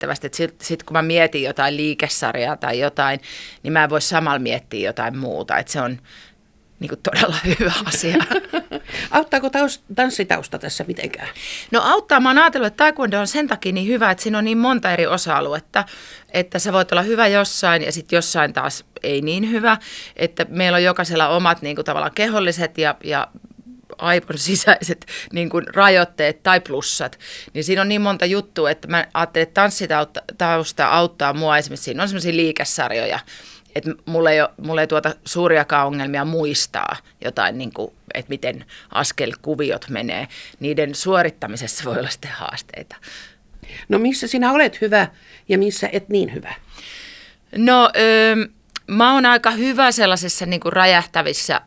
riittävästi. Sitten kun mä mietin jotain liikesarjaa tai jotain, niin mä en voi samalla miettiä jotain muuta. Että se on niin kuin todella hyvä asia. Auttaako tanssitausta tässä mitenkään? No auttaa. Mä oon ajatellut, että taekwondo on sen takia niin hyvä, että siinä on niin monta eri osa-aluetta, että sä voit olla hyvä jossain ja sitten jossain taas ei niin hyvä. Että meillä on jokaisella omat niin kuin tavallaan keholliset ja aivon sisäiset niin kuin rajoitteet tai plussat, niin siinä on niin monta juttua, että mä ajattelin, että tanssitausta auttaa mua esimerkiksi. Siinä on sellaisia liikesarjoja, että mulla ei tuota suuriakaan ongelmia muistaa jotain, niin kuin, että miten askelkuviot menee. Niiden suorittamisessa voi olla sitten haasteita. No missä sinä olet hyvä ja missä et niin hyvä? No mä oon aika hyvä sellaisissa niin kuin räjähtävissä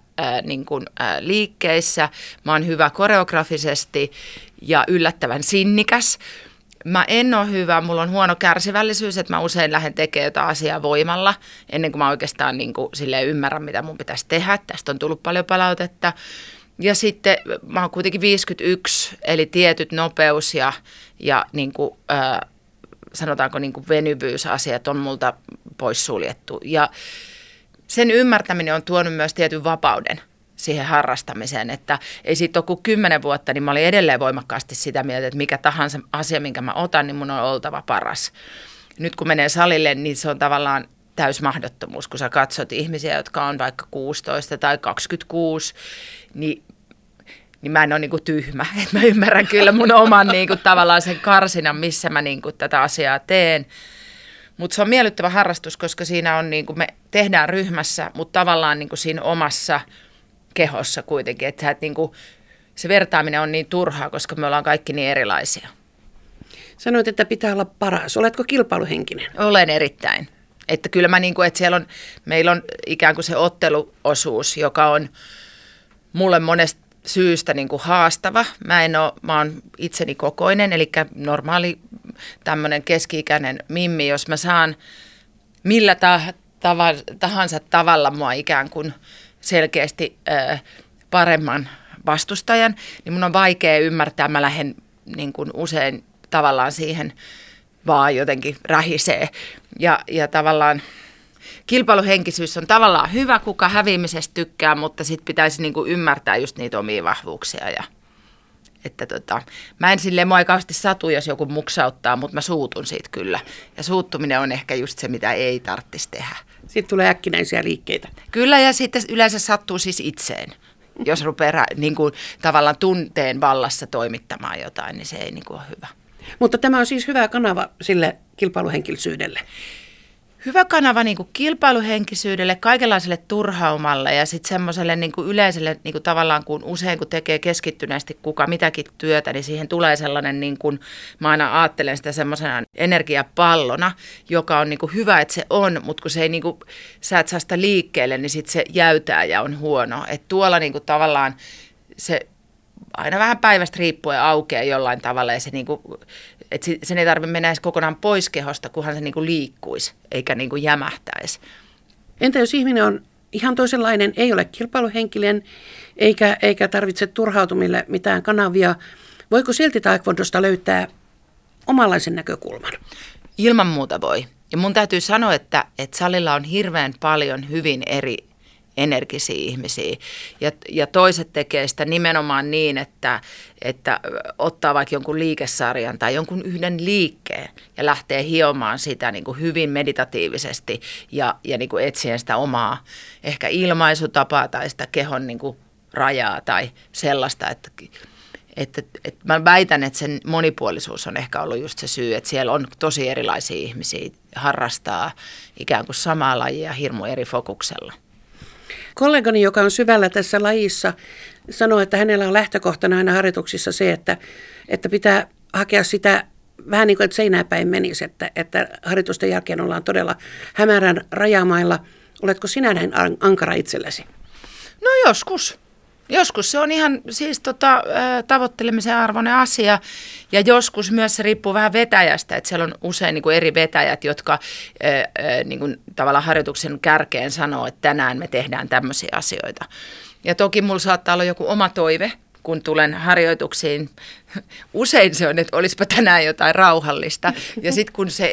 liikkeissä. Mä oon hyvä koreografisesti ja yllättävän sinnikäs. Mä en ole hyvä, mulla on huono kärsivällisyys, että mä usein lähden tekemään jotain asiaa voimalla, ennen kuin mä oikeastaan niin kuin silleen ymmärrän, mitä mun pitäisi tehdä. Tästä on tullut paljon palautetta. Ja sitten mä oon kuitenkin 51, eli tietyt nopeus ja niin kuin, sanotaanko niin kuin venyvyysasiat on multa poissuljettu. Ja sen ymmärtäminen on tuonut myös tietyn vapauden siihen harrastamiseen, että ei siitä ole kuin 10 vuotta, niin mä olin edelleen voimakkaasti sitä mieltä, että mikä tahansa asia, minkä mä otan, niin mun on oltava paras. Nyt kun menee salille, niin se on tavallaan täysmahdottomuus, kun sä katsot ihmisiä, jotka on vaikka 16 tai 26, niin mä en ole niin kuin tyhmä. Että mä ymmärrän kyllä mun oman niin kuin tavallaan sen karsinan, missä mä niin kuin tätä asiaa teen. Mutta se on miellyttävä harrastus, koska siinä on niin kuin me tehdään ryhmässä, mutta tavallaan niin kuin siinä omassa kehossa kuitenkin. Että niin kuin, se vertaaminen on niin turhaa, koska me ollaan kaikki niin erilaisia. Sanoit, että pitää olla paras. Oletko kilpailuhenkinen? Olen erittäin. Että kyllä mä niin kuin, että meillä on ikään kuin se otteluosuus, joka on mulle monesta syystä niin kuin haastava. Mä oon itseni kokoinen, eli normaali tämmöinen keski-ikäinen mimmi, jos mä saan millä tahansa tavalla mua ikään kuin selkeästi paremman vastustajan, niin mun on vaikea ymmärtää. Mä lähden niin kuin usein tavallaan siihen vaan jotenkin rähisee. Ja tavallaan kilpailuhenkisyys on tavallaan hyvä, kuka häviämisestä tykkää, mutta sitten pitäisi niin kuin ymmärtää just niitä omia vahvuuksia. Että mä en silleen mua ei kauheasti satu, jos joku muksauttaa, mutta mä suutun siitä kyllä. Ja suuttuminen on ehkä just se, mitä ei tarvitsisi tehdä. Sitten tulee äkkinäisiä liikkeitä. Kyllä, ja sitten yleensä sattuu siis itseen. Jos rupeaa niin kuin, tavallaan tunteen vallassa toimittamaan jotain, niin se ei niin kuin ole hyvä. Mutta tämä on siis hyvä kanava sille kilpailuhenkisyydelle. Hyvä kanava niin kuin kilpailuhenkisyydelle, kaikenlaiselle turhaumalle ja sitten semmoiselle niin kuin yleiselle niin kuin tavallaan, kun usein kun tekee keskittyneesti kuka mitäkin työtä, niin siihen tulee sellainen, niin kuin, mä aina ajattelen sitä semmoisena energiapallona, joka on niin kuin hyvä, että se on, mutta kun se ei niin kuin, sä et saa sitä liikkeelle, niin sitten se jäytää ja on huono. Että tuolla niin kuin tavallaan se aina vähän päivästä riippuen aukeaa jollain tavalla ja se niin kuin, että sen ei tarvitse mennä edes kokonaan pois kehosta, kunhan se niin kuin liikkuisi eikä niin kuin jämähtäisi. Entä jos ihminen on ihan toisenlainen, ei ole kilpailuhenkilön eikä tarvitse turhautumille mitään kanavia, voiko silti taekwondosta löytää omanlaisen näkökulman? Ilman muuta voi. Ja mun täytyy sanoa, että salilla on hirveän paljon hyvin eri energisiä ihmisiä. Ja toiset tekee sitä nimenomaan niin, että ottaa vaikka jonkun liikesarjan tai jonkun yhden liikkeen ja lähtee hiomaan sitä niin kuin hyvin meditatiivisesti ja niin kuin etsien sitä omaa ehkä ilmaisutapaa tai sitä kehon niin kuin rajaa tai sellaista, että mä väitän, että sen monipuolisuus on ehkä ollut just se syy, että siellä on tosi erilaisia ihmisiä harrastaa ikään kuin samaa lajia hirmu eri fokuksella. Kollegani, joka on syvällä tässä lajissa, sanoi, että hänellä on lähtökohtana aina harjoituksissa se, että pitää hakea sitä vähän niin kuin, että seinääpäin menisi, että harjoitusten jälkeen ollaan todella hämärän rajamailla. Oletko sinä näin ankara itsellesi? No joskus. Joskus se on ihan siis tavoittelemisen arvoinen asia ja joskus myös se riippuu vähän vetäjästä, että siellä on usein niin kuin eri vetäjät, jotka niin kuin tavallaan harjoituksen kärkeen sanoo, että tänään me tehdään tämmöisiä asioita. Ja toki mulla saattaa olla joku oma toive kun tulen harjoituksiin, usein se on, että olisipa tänään jotain rauhallista. Ja sitten kun se